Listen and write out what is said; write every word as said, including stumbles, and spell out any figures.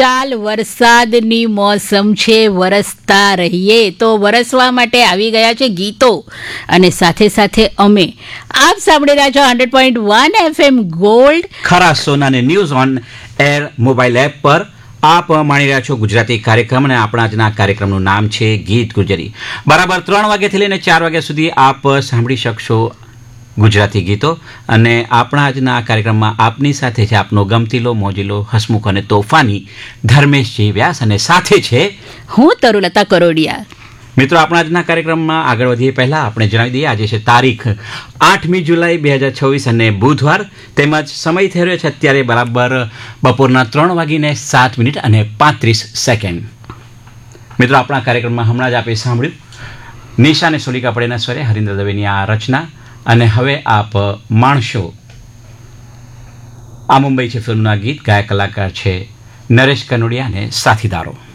ચાલ વરસાદની મોસમ છે, વરસતા રહીએ. તો વરસવા માટે આવી ગયા છે ગીતો અને સાથે સાથે અમે આપ સાંભળી રહ્યા છો hundred point one FM gold ખરા સોનાને news on air mobile app પર આપ માણી રહ્યા છો ગુજરાતી કાર્યક્રમ અને આપણા આજના કાર્યક્રમનું નામ છે ગીત ગુજરી. બરાબર ત્રણ વાગ્યાથી લઈને ચાર વાગ્યા સુધી આપ સાંભળી શકશો ગુજરાતી ગીતો અને આપણા આજના કાર્યક્રમમાં આપની સાથે છે આપનો ગમતીલો મોજીલો હસમુખ અને તોફાની ધર્મેશજી વ્યાસ અને સાથે છે હું તરુલતા કરોડિયા. મિત્રો આપણા આજના કાર્યક્રમમાં આગળ વધીએ પહેલાં આપણે જણાવી દઈએ આજે છે તારીખ આઠમી જુલાઈ બે હજાર છવ્વીસ અને બુધવાર તેમજ સમય થઈ રહ્યો છે અત્યારે બરાબર બપોરના ત્રણ વાગીને સાત મિનિટ અને પાંત્રીસ સેકન્ડ. મિત્રો આપણા કાર્યક્રમમાં હમણાં જ આપણે સાંભળ્યું નિશા અને સોલિકા પડેના સ્વરે હરીન્દ્ર દવેની આ રચના અને હવે આપ માણશો આ મુંબઈ છે ફિલ્મના ગીત. ગાયક કલાકાર છે નરેશ કનોડિયા અને સાથીદારો.